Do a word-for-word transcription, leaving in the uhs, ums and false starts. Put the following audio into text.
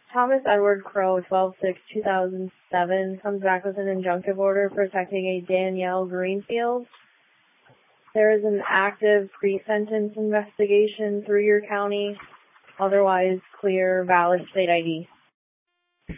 Thomas Edward Crow, twelve six two thousand seven, comes back with an injunctive order protecting a Danielle Greenfield. There is an active pre-sentence investigation through your county. Otherwise, clear, valid state I D.